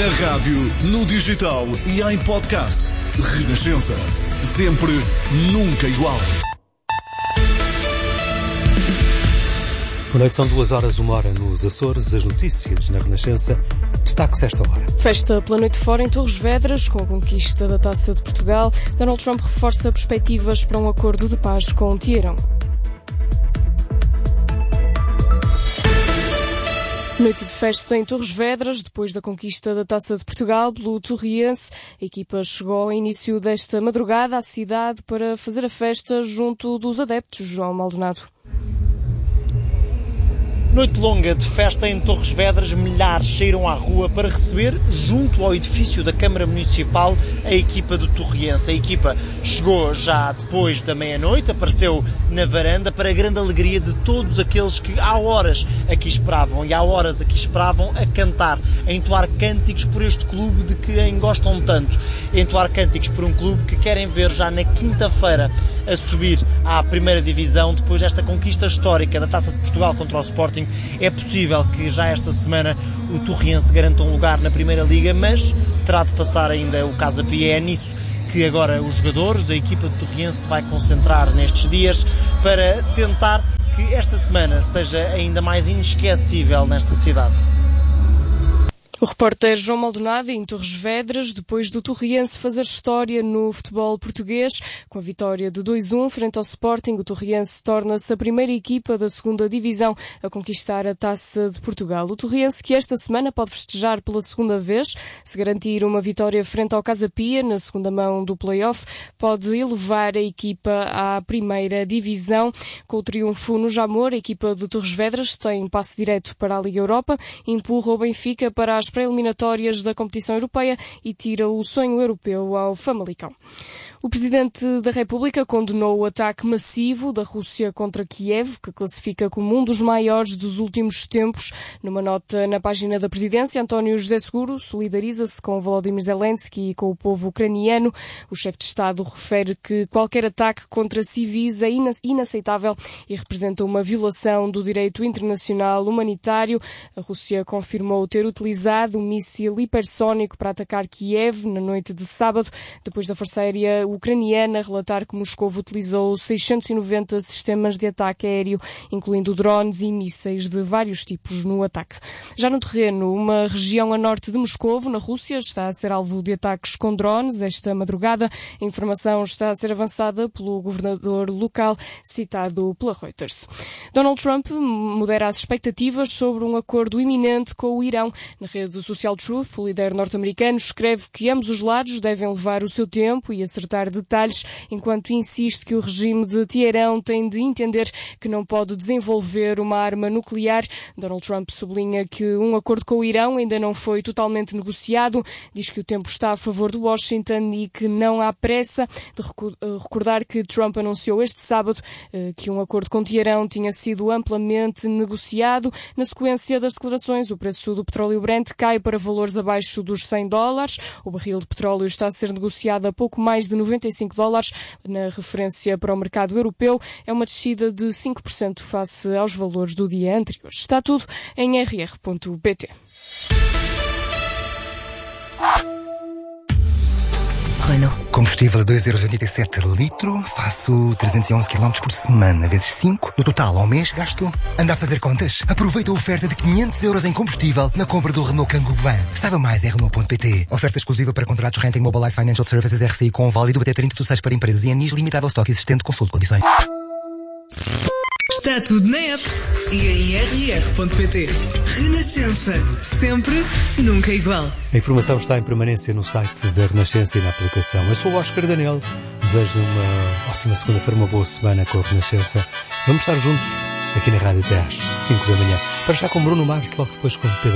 Na rádio, no digital e em podcast. Renascença. Sempre, nunca igual. Boa noite, são 2h01 nos Açores. As notícias na Renascença. Destaque-se esta hora. Festa pela noite fora em Torres Vedras, com a conquista da Taça de Portugal. Donald Trump reforça perspectivas para um acordo de paz com Teherão. Noite de festa em Torres Vedras, depois da conquista da Taça de Portugal pelo Torriense. A equipa chegou ao início desta madrugada à cidade para fazer a festa junto dos adeptos. João Maldonado. Noite longa de festa em Torres Vedras, milhares saíram à rua para receber, junto ao edifício da Câmara Municipal, a equipa do Torriense. A equipa chegou já depois da meia-noite, apareceu na varanda para a grande alegria de todos aqueles que há horas aqui esperavam a cantar, a entoar cânticos por este clube de quem gostam tanto, a entoar cânticos por um clube que querem ver já na quinta-feira a subir à primeira divisão depois desta conquista histórica da Taça de Portugal contra o Sporting. É possível que já esta semana o Torriense garanta um lugar na Primeira Liga, mas terá de passar ainda o Casa Pia. É nisso que agora os jogadores, a equipa do Torriense vai concentrar nestes dias para tentar que esta semana seja ainda mais inesquecível nesta cidade. O repórter João Maldonado em Torres Vedras, depois do Torriense fazer história no futebol português. Com a vitória de 2-1 frente ao Sporting, o Torriense torna-se a primeira equipa da segunda divisão a conquistar a Taça de Portugal. O Torriense, que esta semana pode festejar pela segunda vez, se garantir uma vitória frente ao Casa Pia na segunda mão do play-off, pode elevar a equipa à primeira divisão. Com o triunfo no Jamor, a equipa de Torres Vedras tem passe direto para a Liga Europa, empurra o Benfica para as pré-eliminatórias da competição europeia e tira o sonho europeu ao Famalicão. O Presidente da República condenou o ataque massivo da Rússia contra Kiev, que classifica como um dos maiores dos últimos tempos. Numa nota na página da Presidência, António José Seguro solidariza-se com Volodymyr Zelensky e com o povo ucraniano. O chefe de Estado refere que qualquer ataque contra civis é inaceitável e representa uma violação do direito internacional humanitário. A Rússia confirmou ter utilizado um míssil hipersónico para atacar Kiev na noite de sábado, depois da Força Aérea ucraniana relatar que Moscou utilizou 690 sistemas de ataque aéreo, incluindo drones e mísseis de vários tipos no ataque. Já no terreno, uma região a norte de Moscou, na Rússia, está a ser alvo de ataques com drones esta madrugada. A informação está a ser avançada pelo governador local, citado pela Reuters. Donald Trump modera as expectativas sobre um acordo iminente com o Irão. Na rede social Truth, o líder norte-americano escreve que ambos os lados devem levar o seu tempo e acertar detalhes, enquanto insiste que o regime de Teherão tem de entender que não pode desenvolver uma arma nuclear. Donald Trump sublinha que um acordo com o Irão ainda não foi totalmente negociado, diz que o tempo está a favor de Washington e que não há pressa. De recordar que Trump anunciou este sábado que um acordo com Teherão tinha sido amplamente negociado. Na sequência das declarações, o preço do petróleo Brent cai para valores abaixo dos $100. O barril de petróleo está a ser negociado a pouco mais de $95. Na referência para o mercado europeu, é uma descida de 5% face aos valores do dia anterior. Está tudo em rr.pt. Renault. Combustível a 2,87€ litro, faço 311 km por semana, vezes 5. No total, ao mês, gasto... Anda a fazer contas? Aproveita a oferta de 500€ em combustível na compra do Renault Kangoo Van. Saiba mais em Renault.pt. Oferta exclusiva para contratos Renting Mobilize Financial Services RCI com válido até 30/6 para empresas e anis, limitado ao estoque existente. Consulte condições. Está tudo na app e em rr.pt. Renascença. Sempre, nunca igual. A informação está em permanência no site da Renascença e na aplicação. Eu sou o Oscar Daniel. Desejo-lhe uma ótima segunda-feira, uma boa semana com a Renascença. Vamos estar juntos aqui na rádio até às 5 da manhã. Para estar com Bruno Mars, logo depois com Pedro